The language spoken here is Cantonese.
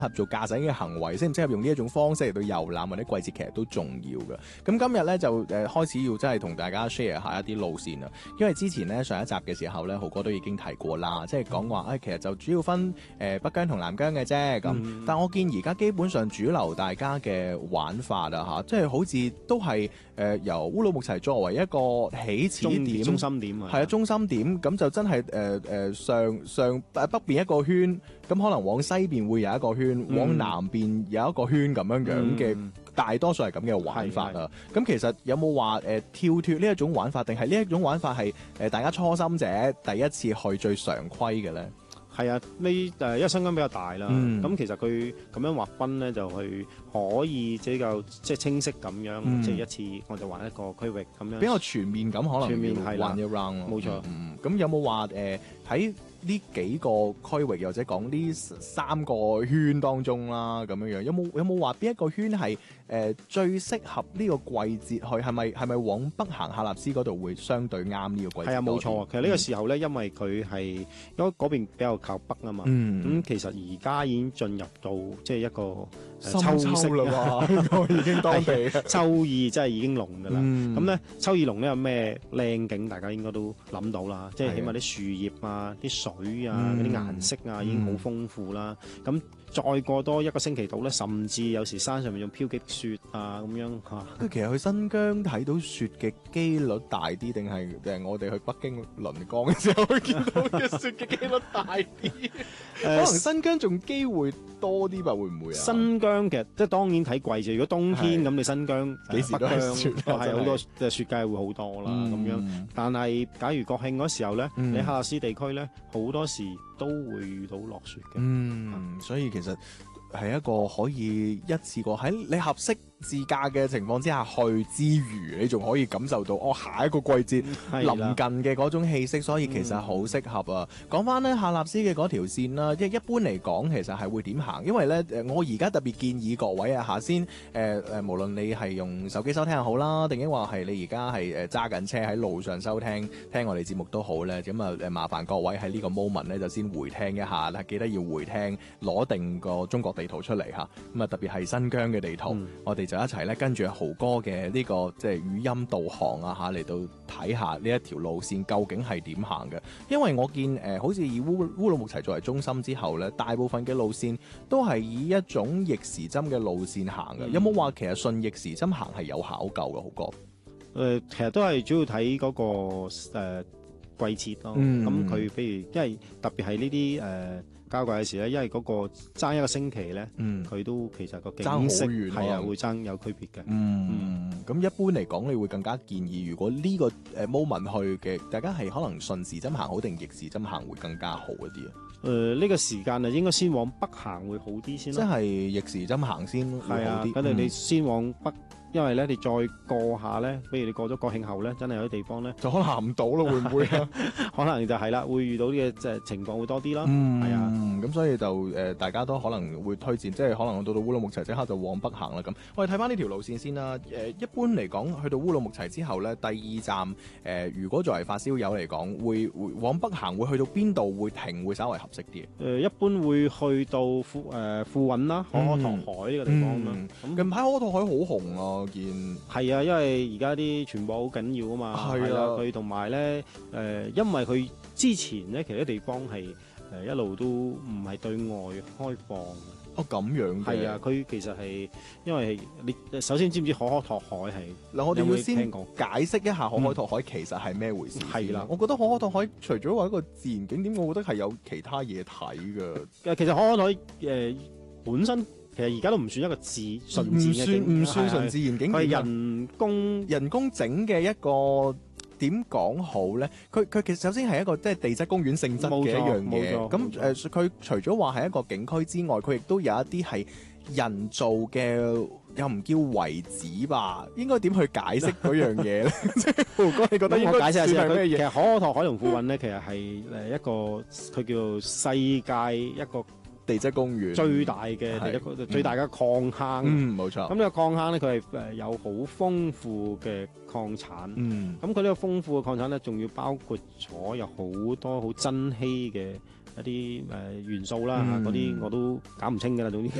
合做駕駛嘅行為，適唔適合用呢一種方式嚟到遊覽或者季節，其實都重要嘅。咁今日咧就開始要真係同大家 share 下一啲路線啦。因為之前咧上一集嘅時候咧，豪哥都已經提過啦，即係講話其實就主要分北疆同南疆嘅啫咁。但我見而家基本上主流大家嘅玩法啊即係好似都係由烏魯木齊作為一個起始點、 中心點係啊中心點，咁就真係上北邊一個圈，咁可能往西邊會有一個圈。往南邊有一個圈咁樣嘅，大多數係咁嘅玩法啊。咁其實有冇話跳脫呢一種玩法，定係呢一種玩法係大家初心者第一次去最常規嘅咧？ 係啊，因為新疆比較大啦，咁其實佢咁樣劃分咧，就去可以比較即係清晰咁樣，即係一次我就玩一個區域咁樣， 比較全面咁，可能全面係玩一 round 咯。 冇錯。 咁有冇話喺呢幾個區域，或者講呢3個圈當中啦，咁樣樣有冇話邊一個圈係最適合呢個季節去？係咪往北行喀納斯嗰度會相對啱呢個季節？ 係啊，冇錯。其實呢個時候咧，因為佢係因為嗰邊比較靠北啊嘛，咁其實而家已經進入到即係一個秋色啦， 已經當地秋意真係已經濃㗎啦。咁咧秋意濃咧有咩靚景？大家應該都諗到啦，即係起碼啲樹葉啊、啲水啊、嗰啲顏色啊已經好豐富啦。咁再過多一個星期到咧，甚至有時山上面仲飄積雪啊咁樣嚇。 其實去新疆睇到雪嘅機率大啲，定係我哋去北京臨江嘅時候會見到嘅雪嘅機率大啲？可能新疆仲機會多啲吧？會唔會啊？ 新疆其實即係當然睇季節，如果冬天咁，你新疆幾時都係雪， 係好多雪界會好多啦咁樣。但係假如國慶嗰時候咧，你喀納斯地區咧好多時都會遇到落雪嘅。 所以其實係一個可以一次過喺你合適自駕嘅情況之下去之餘，你仲可以感受到下一個季節臨近嘅嗰種氣息，所以其實好適合啊！講翻咧喀納斯嘅嗰條線啦，即係一般嚟講，其實係會點行？因為咧我而家特別建議各位下先無論你係用手機收聽又好啦，定抑或係你而家係揸緊車喺路上收聽我哋節目都好咧，咁麻煩各位喺呢個 moment 咧就先回聽一下啦，記得要回聽，攞定個中國地圖出嚟嚇，咁特別係新疆嘅地圖，我哋就一齊咧跟住豪哥嘅呢個即係語音導航啊嚟到睇下呢一條路線究竟係點行嘅。因為我見好似以烏魯木齊作為中心之後咧，大部分嘅路線都係以一種逆時針嘅路線行嘅。有冇話其實順逆時針行係有考究嘅？豪哥其實都係主要睇嗰個季節咯。咁佢譬如因為特別係呢啲交界嘅時咧，因為嗰個爭一個星期咧，佢都其實個景色係啊會爭有區別嘅。 咁一般嚟講，你會更加建議，如果呢個moment 去嘅，大家係可能順時針行好定逆時針行會更加好一啲啊？ 呢個時間啊，應該先往北行會好啲先咯。 即係逆時針行先會好啲。 咁你先往北。因為咧，你再過下咧，比如你過咗國慶後咧，真係有啲地方咧， 就可能行唔到咯，會唔會啊？ 可能就係啦，會遇到啲嘅即係情況會多啲啦。係啊， 咁所以就大家都可能會推薦，即係可能到烏魯木齊即刻就往北行啦。咁我哋睇翻呢條路線先啦。一般嚟講，去到烏魯木齊之後咧，第二站如果作為發燒友嚟講，會往北行，會去到邊度會停，會稍為合適啲？ 一般會去到富韻啦，可可托海呢個地方啦。 近排可可托海好紅啊！ 係啊，因為而家啲傳播好緊要啊嘛。係啊，佢同埋咧因為佢之前咧其實啲地方係一路都唔係對外開放嘅。 咁樣嘅。係啊，佢其實係因為你首先知唔知可可托海係？ 嗱，我哋要先解釋一下可可托海其實係咩回事。係啦，我覺得可可托海除咗話一個自然景點，我覺得係有其他嘢睇㗎。 其實可可托海本身。其實而家都唔算一個純自然嘅景， 唔算純自然景點， 係人工整嘅一個點講好咧？佢其實首先係一個即係地質公園性質嘅一樣嘢。咁佢除咗話係一個景區之外，佢亦都有一啲係人造嘅，又唔叫遺址吧？應該點去解釋嗰樣嘢咧？豪哥，你覺得應該解釋係咩嘢？ 其實可可托海同富韻咧，其實係一個佢叫做世界一個地質公園最大嘅最大嘅礦坑。 冇錯。 咁呢個礦坑咧，佢係有好豐富嘅礦產。咁佢呢個豐富嘅礦產咧，仲要包括咗有好多好珍稀嘅一啲元素啦，嗰啲我都搞唔清㗎啦，總之